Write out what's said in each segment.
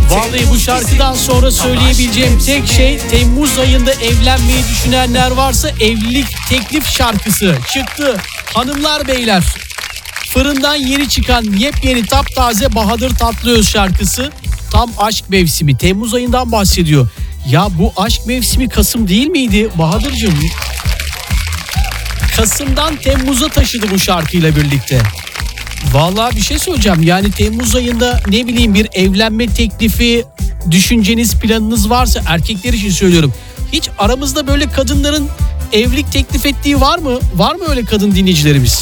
Vallahi bu şarkıdan sonra söyleyebileceğim tek şey, Temmuz ayında evlenmeyi düşünenler varsa evlilik teklif şarkısı çıktı. Hanımlar beyler, fırından yeni çıkan yepyeni taptaze Bahadır Tatlıöz şarkısı. Tam aşk mevsimi, Temmuz ayından bahsediyor. Ya bu aşk mevsimi Kasım değil miydi Bahadır'cığım? Kasım'dan Temmuz'a taşıdı bu şarkıyla birlikte. Vallahi bir şey söyleyeceğim. Yani Temmuz ayında ne bileyim bir evlenme teklifi düşünceniz, planınız varsa, erkekler için söylüyorum. Hiç aramızda böyle kadınların evlilik teklif ettiği var mı? Var mı öyle kadın dinleyicilerimiz?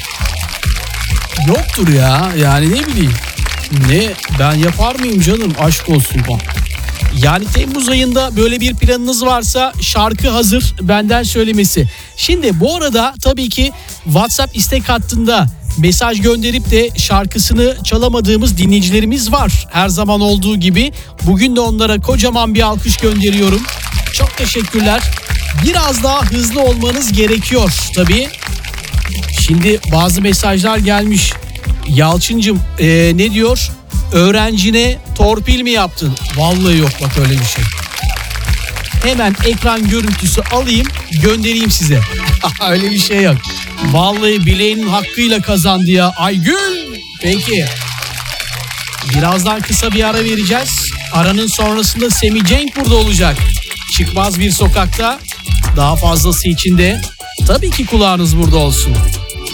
Yoktur ya. Yani ne bileyim. Ne? Ben yapar mıyım canım? Aşk olsun bak. Yani Temmuz ayında böyle bir planınız varsa şarkı hazır, benden söylemesi. Şimdi bu arada tabii ki WhatsApp istek hattında mesaj gönderip de şarkısını çalamadığımız dinleyicilerimiz var. Her zaman olduğu gibi bugün de onlara kocaman bir alkış gönderiyorum. Çok teşekkürler. Biraz daha hızlı olmanız gerekiyor tabii. Şimdi bazı mesajlar gelmiş. Yalçıncığım ne diyor? Öğrencine torpil mi yaptın? Vallahi yok bak öyle bir şey. Hemen ekran görüntüsü alayım, göndereyim size. Öyle bir şey yok. Vallahi bileğinin hakkıyla kazandı ya. Aygül. Peki. Birazdan kısa bir ara vereceğiz. Aranın sonrasında Semih Cenk burada olacak. Çıkmaz bir sokakta. Daha fazlası için de tabii ki kulağınız burada olsun.